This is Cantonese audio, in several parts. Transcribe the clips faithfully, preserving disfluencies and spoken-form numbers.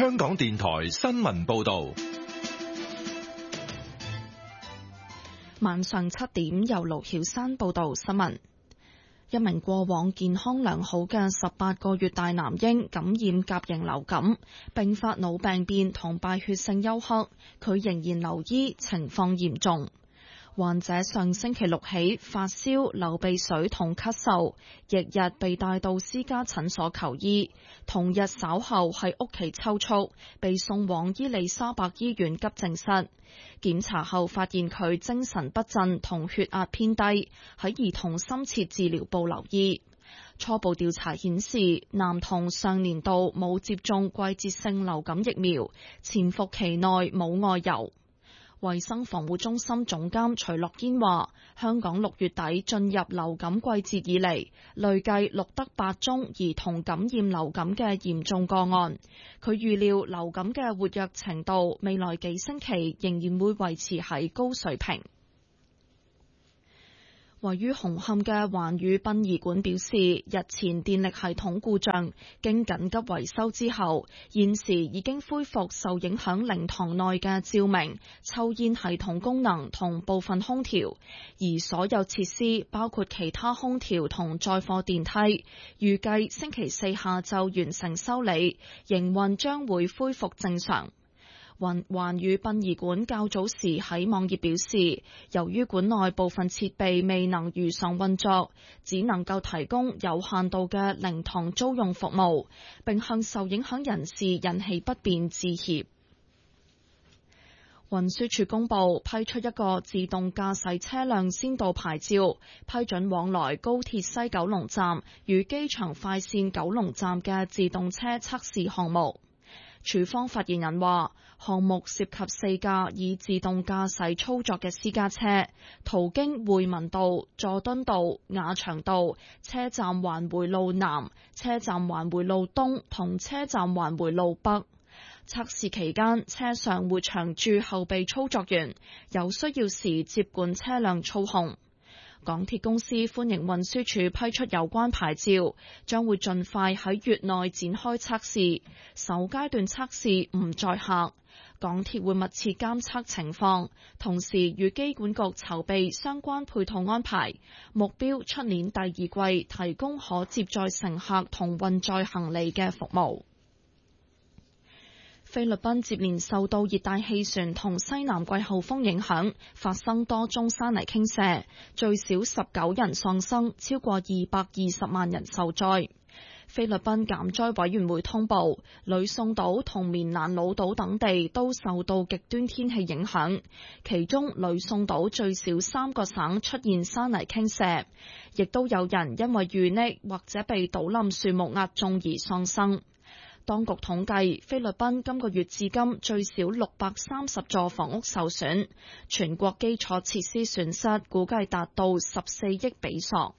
香港電台新聞報道。 晚上七點，由盧曉山報道新聞。一名過往健康良好嘅十八個月大男嬰感染甲型流感，併發腦病變同敗血性休克，佢仍然留醫，情況嚴重。患者上星期六起發燒、流鼻水同咳嗽，翌日被帶到私家診所求醫，同日稍後喺屋企抽搐，被送往伊利沙伯醫院急症室。檢查後發現佢精神不振同血壓偏低，喺兒童深切治療部留醫。初步調查顯示，男童上年度冇接種季節性流感疫苗，潛伏期內冇外遊。衛生防護中心總監徐樂堅話，香港六月底進入流感季節以嚟，累計錄得八宗兒童感染流感嘅嚴重個案。佢預料流感嘅活躍程度未來幾星期仍然會維持喺高水平。位於紅磡嘅環宇殯儀館表示，日前電力系統故障，經緊急維修之後，現時已經恢復受影響靈堂內嘅照明、抽煙系統功能同部分空調，而所有設施包括其他空調同載貨電梯，預計星期四下晝完成修理，營運將會恢復正常。環宇殯儀館較早時喺網頁表示，由於館內部分設備未能如常運作，只能夠提供有限度嘅靈堂租用服務，並向受影響人士引起不便致歉。運輸署公布批出一個自動駕駛車輛先導牌照，批准往來高鐵西九龍站與機場快線九龍站嘅自動車測試項目。署方發言人話，項目涉及四架以自動駕駛操作嘅私家車，途經匯民道、佐敦道、雅翔道、車站環迴路南、車站環迴路東同車站環迴路北。測試期間，車上會長駐後備操作員，有需要時接管車輛操控。港鐵公司歡迎運輸署批出有關牌照，將會盡快喺月內展開測試。首階段測試唔載客，港鐵會密切監測情況，同時與機管局籌備相關配套安排，目標出年第二季提供可接載乘客同運載行李嘅服務。菲律賓接連受到熱帶氣旋同西南季候風影響，發生多宗山泥傾瀉，最少十九人喪生，超過二百二十萬人受災。菲律賓減災委員會通報，呂宋島同棉蘭老島等地都受到極端天氣影響，其中呂宋島最少三個省出現山泥傾瀉，亦都有人因為遇溺或者被倒冧樹木壓中而喪生。當局統計，菲律賓今個月至今最少六百三十座房屋受損，全國基礎設施損失估計達到十四億比索。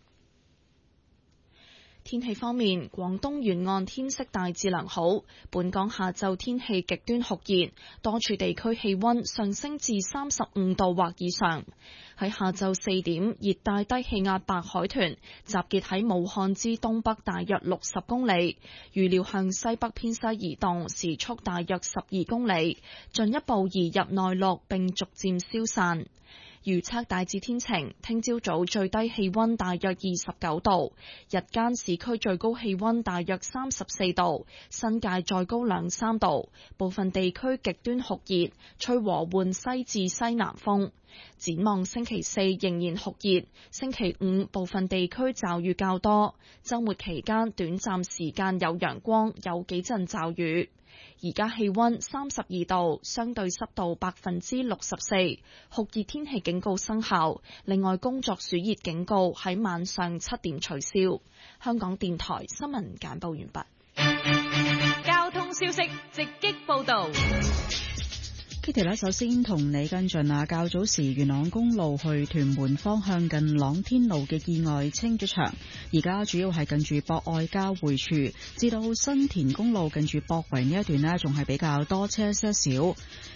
天氣方面，廣東沿岸天色大致良好，本港下晝天氣極端酷熱，多處地區氣溫上升至三十五度或以上。喺下晝四點，熱帶低氣壓白海豚集結喺武漢之東北大約六十公里，預料向西北偏西移動，時速大約十二公里，進一步移入內陸並逐漸消散。預測大致天晴，聽朝早最低氣溫大約二十九度，日間市區最高氣溫大約三十四度，新界再高兩三度，部分地區極端酷熱，吹和緩西至西南風。展望星期四仍然酷熱，星期五部分地區驟雨較多，週末期間短暫時間有陽光，有幾陣驟雨。而家氣溫三十二度，相對濕度百分之六十四，酷熱天氣警告生效。另外，工作暑熱警告喺晚上七點取消。香港電台新聞簡報完畢。 交通消息直擊報道。 Kitty 咧，首先同你跟進啊，較早時元朗公路去屯門方向近朗天路嘅意外清咗場，而家主要係近住博愛交匯處至到新田公路近住博圍呢一段呢，仲係比較多車些少。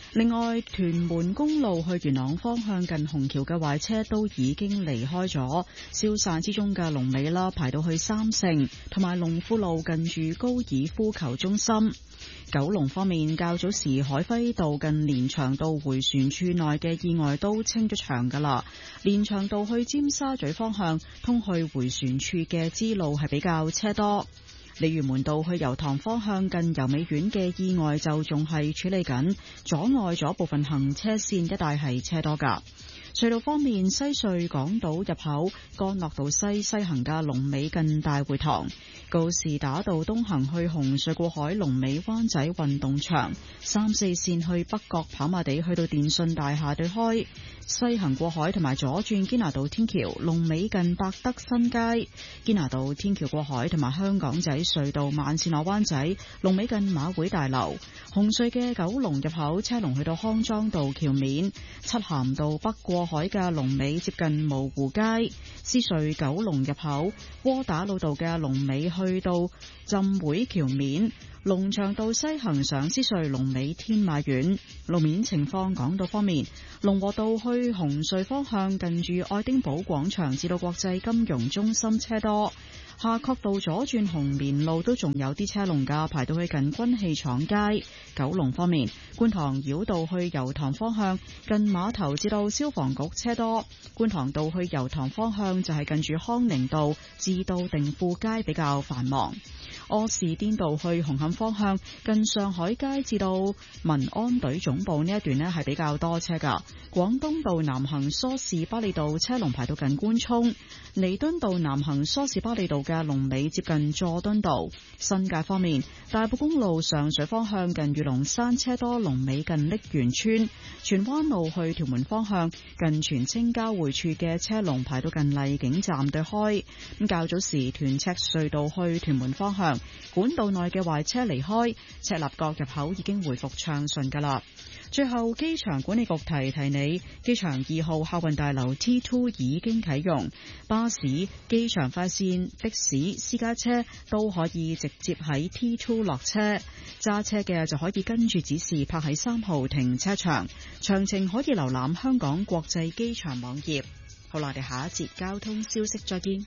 另外，屯門公路去元朗方向近虹橋嘅壞車都已經離開咗，消散之中嘅龍尾啦，排到去三聖同埋龍富路近住高爾夫球中心。九龍方面，較早時海輝道近連翔道迴旋處內嘅意外都清咗場噶啦，連翔道去尖沙咀方向通去迴旋處嘅支路係比較車多。鯉魚門道去油塘方向近油美苑嘅意外就仲係處理緊，阻礙咗部分行車線，一帶係車多噶。隧道方面，西隧港島入口干諾道西西行嘅龍尾近大會堂，告士打道東行去紅隧過海龍尾灣仔運動場，三四線去北角跑馬地去到電訊大廈對開，西行過海同埋左轉堅拿道天橋龍尾近百德新街，堅拿道天橋過海同埋香港仔隧道慢線落灣仔龍尾近馬會大樓，紅隧嘅九龍入口車龍去到康莊道橋面，漆咸道北過海嘅龍尾接近蕪湖街，獅隧九龍入口窩打老道嘅龍尾去到浸會橋面，龍翔道西行上獅隧龍尾天馬苑。路面情況講到方面，龍和道去紅隧方向近住愛丁堡廣場至到國際金融中心車多，夏慤道左轉紅棉路都仲有啲車龍噶，排到去近軍器廠街。九龍方面，觀塘繞道去油塘方向近碼頭至到消防局車多，觀塘道去油塘方向就係近住康寧道至到定富街比較繁忙。柯士甸道去紅磡方向近上海街至到民安隊總部呢一段呢係比較多車噶。廣東道南行梳士巴利道車龍排到近官涌，彌敦道南行梳士巴利道嘅龍尾接近佐敦道。新界方面，大埔公路上水方向近御龍山車多，龍尾近瀝源村。荃灣路去屯門方向近荃青交匯處嘅車龍排到近荔景站對開。咁較早時屯赤隧道去屯門方向管道內嘅壞車離開，赤鱲角入口已經回復暢順噶啦。最後，機場管理局提提你，機場二號客運大樓 T 二 已經啟用，巴士、機場快線、的士、私家車都可以直接喺 T 二落車，揸車嘅就可以跟住指示泊喺三號停車場。詳情可以瀏覽香港國際機場網頁。好啦，我哋下一節交通消息再見。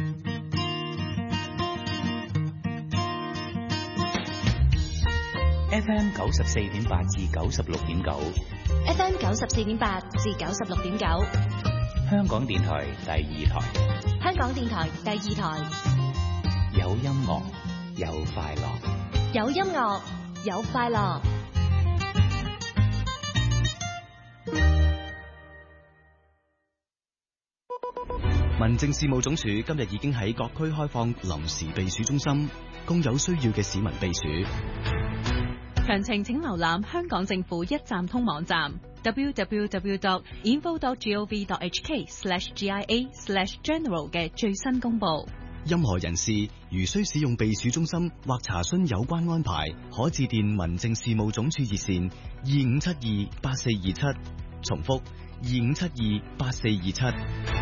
F M 九十四點八至九十六點九 ，F M 九十四點八至九十六點九， 香港電台第二台， 香港電台第二台， 有音樂，有快樂， 有音樂，有快樂。 民政事務總署今日已經喺各區開放臨時避暑中心，供有需要嘅市民避暑。 詳情請瀏覽香港政府一站通網站 double-u double-u double-u dot info dot gov dot h k slash g i a slash general 嘅最新公佈。 任何人士如需使用避暑中心或查詢有關安排，可致電民政事務總署熱線二五七二八四二七，重複二五七二八四二七。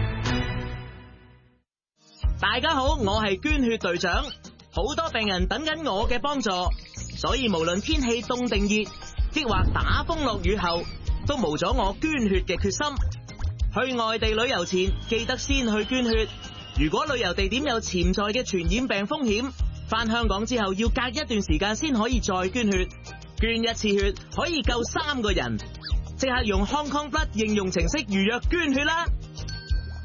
大家好，我係捐血隊長，好多病人等緊我嘅幫助。所以無論天氣凍定熱，抑或打風落雨後，都無咗我捐血嘅決心。去外地旅遊前，記得先去捐血。如果旅遊地點有潛在嘅傳染病風險，返香港之後要隔一段時間先可以再捐血。捐一次血可以救三個人，即刻用 Hong Kong Blood 應用程式預約捐血啦！